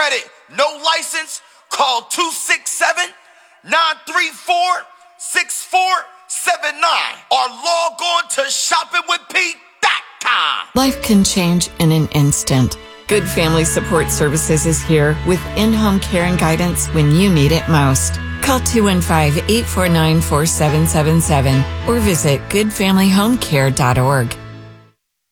credit, no license, call 267-934-6479 or log on to shoppingwithpete.com. Life can change in an instant. Good Family Support Services is here with in-home care and guidance when you need it most. Call 215-849-4777 or visit goodfamilyhomecare.org.